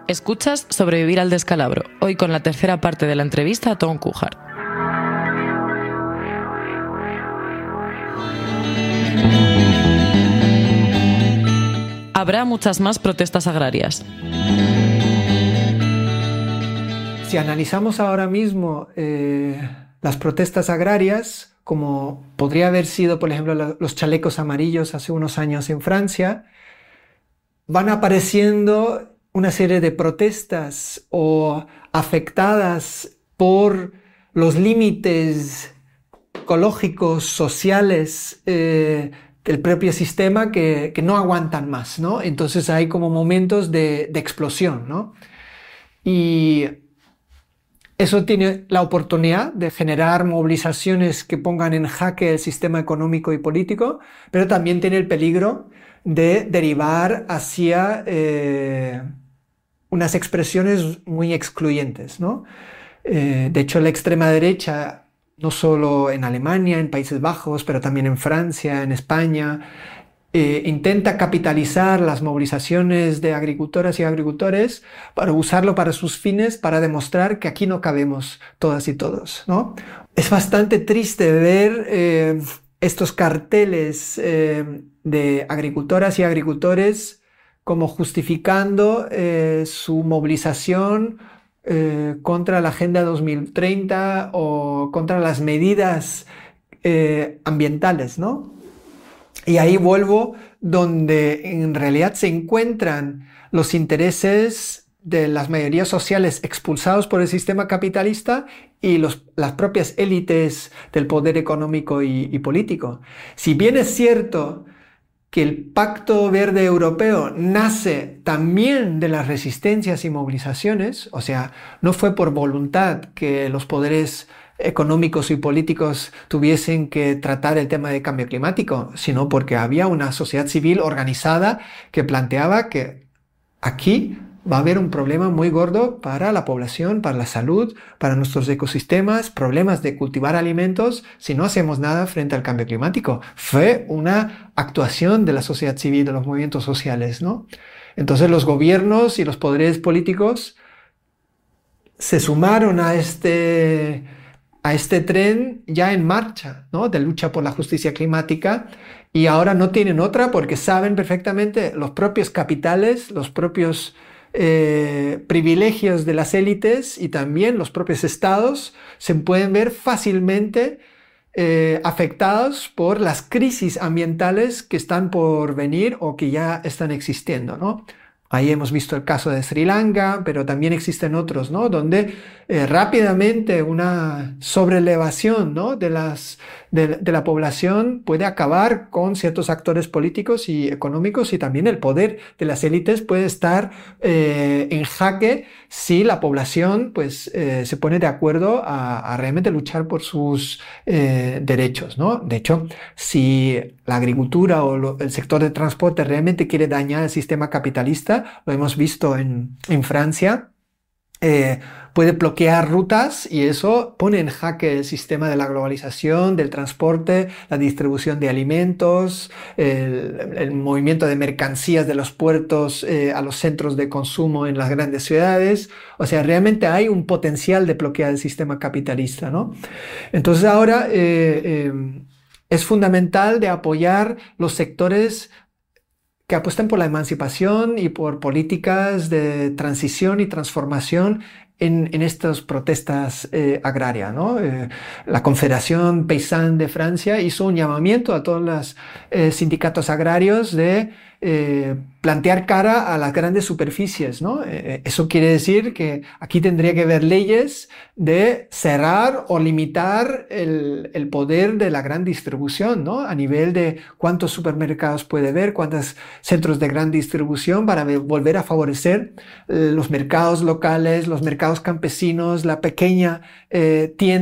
Escuchas Sobrevivir al descalabro, hoy con la tercera parte de la entrevista a Tom Cújar. Habrá muchas más protestas agrarias. Si analizamos ahora mismo las protestas agrarias, como podría haber sido, por ejemplo, los chalecos amarillos hace unos años en Francia, van apareciendo una serie de protestas o afectadas por los límites ecológicos, sociales del propio sistema que no aguantan más, ¿no? Entonces hay como momentos de explosión, ¿no? Y eso tiene la oportunidad de generar movilizaciones que pongan en jaque el sistema económico y político, pero también tiene el peligro de derivar hacia unas expresiones muy excluyentes, ¿no? De hecho, la extrema derecha, no solo en Alemania, en Países Bajos, pero también en Francia, en España, intenta capitalizar las movilizaciones de agricultoras y agricultores para usarlo para sus fines, para demostrar que aquí no cabemos todas y todos, ¿no? Es bastante triste ver estos carteles de agricultoras y agricultores como justificando su movilización contra la Agenda 2030 o contra las medidas ambientales, ¿no? Y ahí vuelvo donde en realidad se encuentran los intereses de las mayorías sociales expulsados por el sistema capitalista y las propias élites del poder económico y político. Si bien es cierto que el Pacto Verde Europeo nace también de las resistencias y movilizaciones, o sea, no fue por voluntad que los poderes económicos y políticos tuviesen que tratar el tema de cambio climático, sino porque había una sociedad civil organizada que planteaba que aquí va a haber un problema muy gordo para la población, para la salud, para nuestros ecosistemas, problemas de cultivar alimentos si no hacemos nada frente al cambio climático. Fue una actuación de la sociedad civil, de los movimientos sociales, ¿no? Entonces los gobiernos y los poderes políticos se sumaron a este tren ya en marcha, ¿no? De lucha por la justicia climática, y ahora no tienen otra porque saben perfectamente los propios capitales, los propios privilegios de las élites y también los propios estados se pueden ver fácilmente afectados por las crisis ambientales que están por venir o que ya están existiendo, ¿no? Ahí hemos visto el caso de Sri Lanka, pero también existen otros, ¿no? Donde rápidamente una sobrelevación, ¿no? de la población puede acabar con ciertos actores políticos y económicos, y también el poder de las élites puede estar en jaque si la población pues, se pone de acuerdo a realmente luchar por sus derechos, ¿no? De hecho, si la agricultura o el sector de transporte realmente quiere dañar el sistema capitalista, lo hemos visto en Francia, puede bloquear rutas y eso pone en jaque el sistema de la globalización, del transporte, la distribución de alimentos, el movimiento de mercancías de los puertos a los centros de consumo en las grandes ciudades. O sea, realmente hay un potencial de bloquear el sistema capitalista, ¿no? Entonces ahora es fundamental de apoyar los sectores que apuestan por la emancipación y por políticas de transición y transformación en estas protestas agrarias, ¿no? La Confederación Paysanne de Francia hizo un llamamiento a todos los sindicatos agrarios de plantear cara a las grandes superficies, ¿no? Eso quiere decir que aquí tendría que haber leyes de cerrar o limitar el poder de la gran distribución, ¿no? A nivel de cuántos supermercados puede haber, cuántos centros de gran distribución, para volver a favorecer los mercados locales, los mercados campesinos, la pequeña tienda